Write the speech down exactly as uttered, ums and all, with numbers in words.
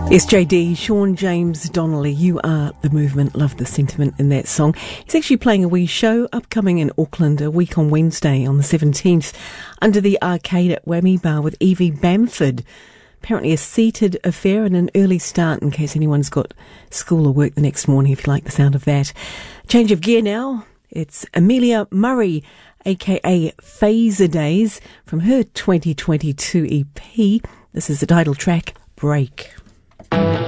S J D, Sean James Donnelly, You Are the Movement. Love the sentiment in that song. He's actually playing a wee show upcoming in Auckland a week on Wednesday on the seventeenth under the arcade at Whammy Bar with Evie Bamford. Apparently a seated affair and an early start in case anyone's got school or work the next morning if you like the sound of that. Change of gear now. It's Amelia Murray, aka Phaser Days, from her twenty twenty-two E P. This is the title track, Break.